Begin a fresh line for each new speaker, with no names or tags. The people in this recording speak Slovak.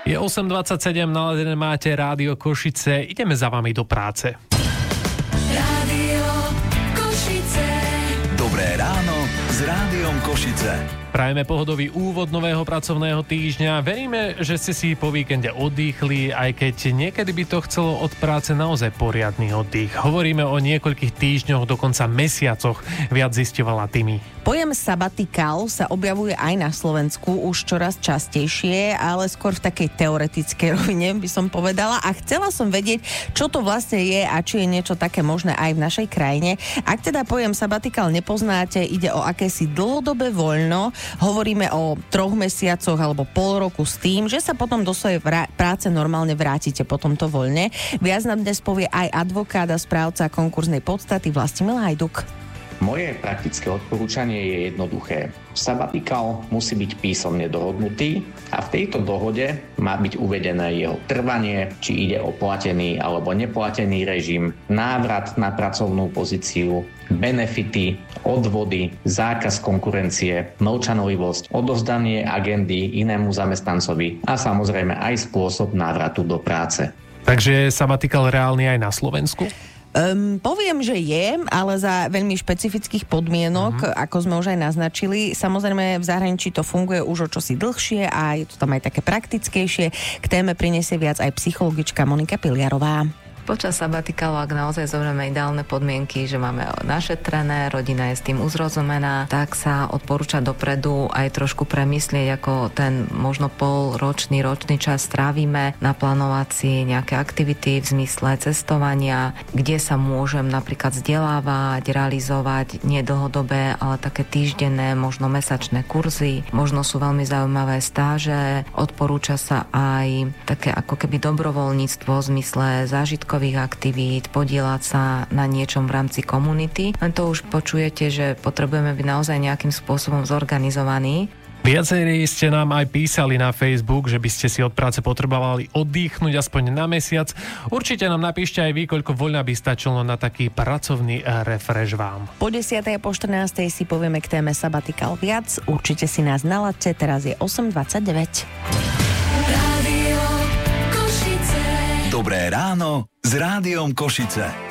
Je 8:27, naladené máte Rádio Košice. Ideme za vami do práce.
Rádio Košice.
Dobré ráno s Rádiom Košice.
Prajeme pohodový úvod nového pracovného týždňa. Veríme, že ste si po víkende oddychli, aj keď niekedy by to chcelo od práce naozaj poriadny oddych. Hovoríme o niekoľkých týždňoch, dokonca mesiacoch, viac zisťovala Timi.
Pojem sabatikál sa objavuje aj na Slovensku už čoraz častejšie, ale skôr v takej teoretickej rovine by som povedala. A chcela som vedieť, čo to vlastne je a či je niečo také možné aj v našej krajine. Ak teda pojem sabatikál nepoznáte, ide o akési dlhodobé voľno. Hovoríme o 3 mesiacoch alebo pol roku s tým, že sa potom do svojej práce normálne vrátite po tomto voľne. Viac nám dnes povie aj advokát a správca konkurznej podstaty Vlastimil Hajduk.
Moje praktické odporúčanie je jednoduché. Sabatikál musí byť písomne dohodnutý a v tejto dohode má byť uvedené jeho trvanie, či ide o platený alebo neplatený režim, návrat na pracovnú pozíciu, benefity, odvody, zákaz konkurencie, mlčanlivosť, odovzdanie agendy inému zamestnancovi a samozrejme aj spôsob návratu do práce.
Takže je sabatikál reálny aj na Slovensku?
Poviem, že je, ale za veľmi špecifických podmienok, ako sme už aj naznačili. Samozrejme, v zahraničí to funguje už o čosi dlhšie a je to tam aj také praktickejšie. K téme prinesie viac aj psychologička Monika Piliarová.
Počas sabatikálu, ak naozaj zoberieme ideálne podmienky, že máme našetrené, rodina je s tým uzrozumená, tak sa odporúča dopredu aj trošku premyslieť, ako ten možno ročný čas strávime, naplánovať si nejaké aktivity v zmysle cestovania, kde sa môžem napríklad vzdelávať, realizovať nie dlhodobé, ale také týždenné, možno mesačné kurzy, možno sú veľmi zaujímavé stáže, odporúča sa aj také ako keby dobrovoľníctvo v zmysle zážitkov aktivít, podieľať sa na niečom v rámci komunity. Len to už počujete, že potrebujeme byť naozaj nejakým spôsobom zorganizovaní.
Viacerí ste nám aj písali na Facebook, že by ste si od práce potrebovali oddychnúť aspoň na mesiac. Určite nám napíšte aj vy, koľko voľna by stačilo na taký pracovný refresh vám.
Po 10. a po 14. si povieme k téme sabatikál viac. Určite si nás naladte, teraz je 8:29.
Rádio Košice.
Dobré ráno s Rádiom Košice.